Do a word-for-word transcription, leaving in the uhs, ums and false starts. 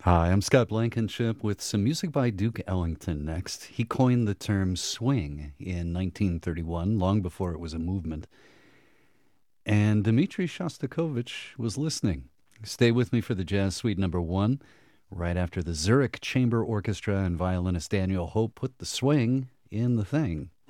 Hi, I'm Scott Blankenship with some music by Duke Ellington next. He coined the term swing in nineteen thirty-one, long before it was a movement. And Dmitri Shostakovich was listening. Stay with me for the Jazz Suite number one, right after the Zurich Chamber Orchestra and violinist Daniel Hope put the swing in the thing.